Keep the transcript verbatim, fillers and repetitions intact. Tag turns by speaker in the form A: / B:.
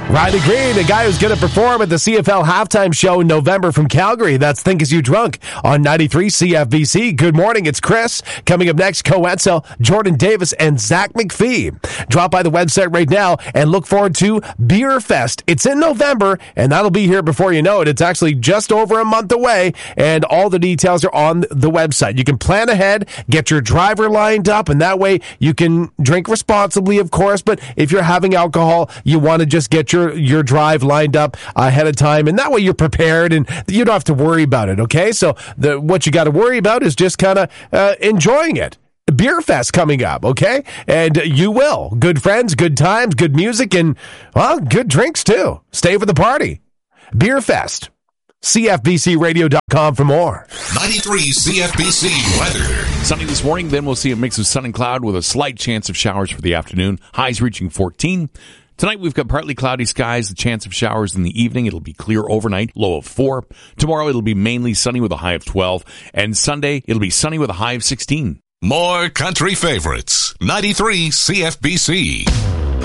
A: Riley Green, the guy who's going to perform at the C F L halftime show in November from Calgary. That's Think As You Drunk on ninety-three C F B C. Good morning, it's Chris. Coming up next, Coetzel, Jordan Davis, and Zach McPhee. Drop by the website right now and look forward to Beer Fest. It's in November, and that'll be here before you know it. It's actually just over a month away, and all the details are on the website. You can plan ahead, get your driver lined up, and that way you can drink responsibly, of course, but if you're having alcohol, you want to just get your Your, your drive lined up ahead of time, and that way you're prepared and you don't have to worry about it, okay? So the what you got to worry about is just kind of uh, enjoying it. Beer Fest coming up, okay? And you will. Good friends, good times, good music, and, well, good drinks too. Stay for the party. Beer Fest. C F B C radio dot com for more.
B: ninety-three C F B C weather.
C: Sunny this morning, then we'll see a mix of sun and cloud with a slight chance of showers for the afternoon. Highs reaching fourteen. Tonight, we've got partly cloudy skies, the chance of showers in the evening. It'll be clear overnight, low of four. Tomorrow, it'll be mainly sunny with a high of twelve. And Sunday, it'll be sunny with a high of sixteen.
B: More country favorites. ninety-three C F B C.